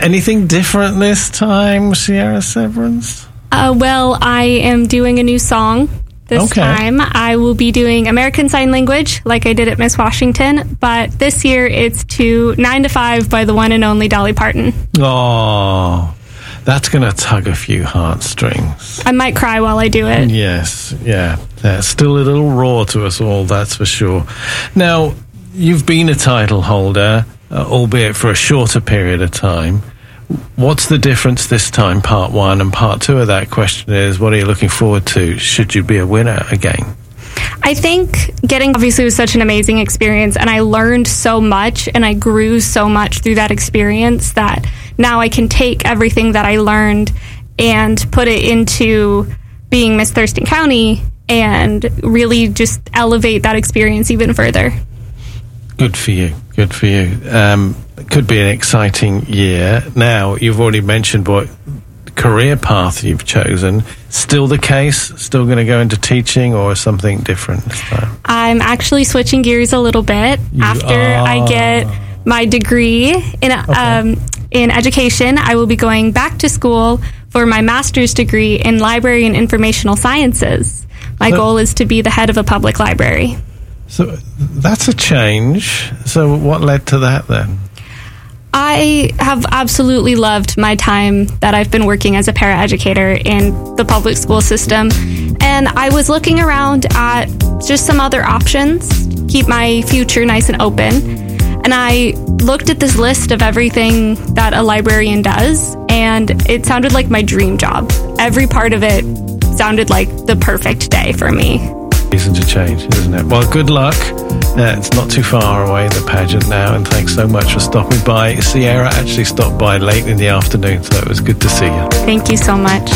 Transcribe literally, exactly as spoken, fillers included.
Anything different this time, Sierra Severance? Uh, well, I am doing a new song this okay. time. I will be doing American Sign Language like I did at Miss Washington, but this year it's to Nine to Five by the one and only Dolly Parton. Oh, that's going to tug a few heartstrings. I might cry while I do it. Yes, yeah. That's still a little raw to us all, that's for sure. Now, you've been a title holder, uh, albeit for a shorter period of time. What's the difference this time, part one? And part two of that question is, what are you looking forward to should you be a winner again? I think getting obviously was such an amazing experience, and I learned so much and I grew so much through that experience that now I can take everything that I learned and put it into being Miss Thurston County and really just elevate that experience even further. Good for you. Good for you. Um, it could be an exciting year. Now, you've already mentioned what career path you've chosen. Still the case? Still going to go into teaching or something different this time? I'm actually switching gears a little bit. You After are. I get my degree in Okay. um, in education, I will be going back to school for my master's degree in library and informational sciences. My So- goal is to be the head of a public library. So that's a change. So what led to that then? I have absolutely loved my time that I've been working as a paraeducator in the public school system. And I was looking around at just some other options, keep my future nice and open. And I looked at this list of everything that a librarian does, and it sounded like my dream job. Every part of it sounded like the perfect day for me. Reason to change, isn't it? Well, good luck. Uh, it's not too far away, the pageant now, and thanks so much for stopping by. Sierra actually stopped by late in the afternoon, so it was good to see you. Thank you so much.